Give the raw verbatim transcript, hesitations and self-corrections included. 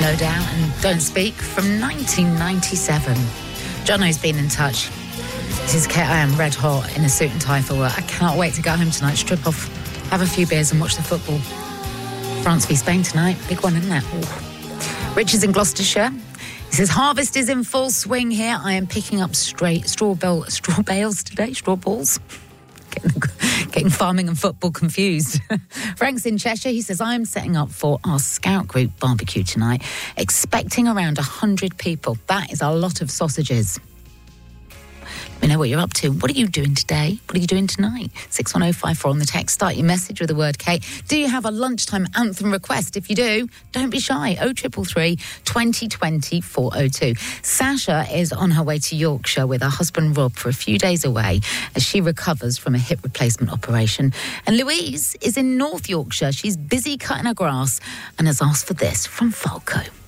No Doubt and Don't Speak from nineteen ninety-seven. Jono's been in touch. This is Kate. I am red hot in a suit and tie for work. I cannot wait to go home tonight, strip off, have a few beers and watch the football. France v Spain tonight. Big one, isn't it? Ooh. Richard's in Gloucestershire. He says, harvest is in full swing here. I am picking up straight straw, bale, straw bales today, straw balls. Getting, getting farming and football confused. Frank's in Cheshire. He says, I'm setting up for our scout group barbecue tonight, expecting around one hundred people. That is a lot of sausages. Let me know what you're up to. What are you doing today? What are you doing tonight? six one oh five four on the text. Start your message with the word Kate. Do you have a lunchtime anthem request? If you do, don't be shy. oh three three three, twenty twenty, four oh two. Sasha is on her way to Yorkshire with her husband Rob for a few days away as she recovers from a hip replacement operation. And Louise is in North Yorkshire. She's busy cutting her grass and has asked for this from Falco.